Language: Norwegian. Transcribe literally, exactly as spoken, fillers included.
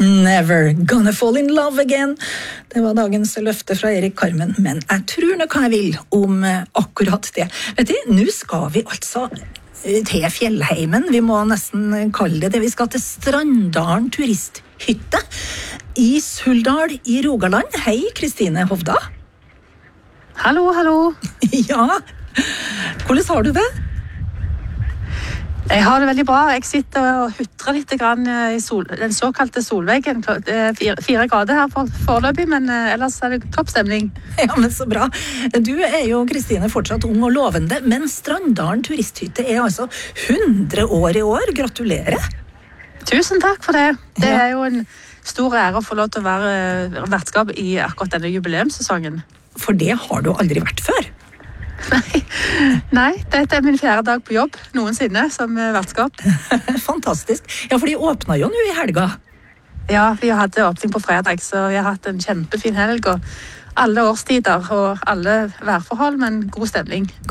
Never gonna fall in love again. Det var dagens løfte fra Erik Carmen, men jeg tror nok hva jeg vil om akkurat det. Vet du, nå skal vi altså til Fjellheimen. Vi må nesten kalle det det. Vi skal til Strandalen turisthytte i Suldal i Rogaland. Hei, Kristine Hovda. Hallo, hallo. Ja, hvordan har du det? Jeg har det veldig bra. Jeg sitter og hutrer litt grann i sol, den såkalte solveggen. Fire, fire grader her for, foreløpig, men ellers er det toppstemning. Ja, men så bra. Du er jo, Kristine, fortsatt ung og lovende, men Strandalen turisthytte er altså hundre år i år. Gratulerer. Tusen takk for det. Det er jo en stor ære å få lov til å være vertskap i akkurat denne jubileumssesongen. For det har du aldri vært før. Nei, nei, dette er min fjerde dag på jobb noensinne som vertskap. Fantastisk. Ja, for de åpnet jo nå i helga. Ja, vi hadde åpning på fredag, så vi har hatt en kjempefin helg, og alle årstider og alle værforhold, men god stemning.